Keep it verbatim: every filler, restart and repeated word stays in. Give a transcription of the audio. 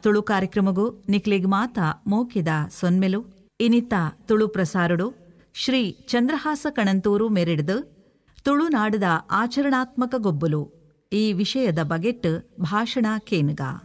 ತುಳು ಕಾರ್ಯಕ್ರಮಗೂ ನಿಕ್ಲಿಗ್ ಮಾತ ಮೋಕಿದ ಸೊನ್ಮೆಲು ಇನಿತ ತುಳು ಪ್ರಸಾರಡು ಶ್ರೀ ಚಂದ್ರಹಾಸ ಕಣಂತೂರು ಮೆರೆಡ್ದು ತುಳುನಾಡದ ಆಚರಣಾತ್ಮಕ ಗೊಬ್ಬಲು ಈ ವಿಷಯದ ಬಗೆಟ್ ಭಾಷಣ ಕೇನುಗ.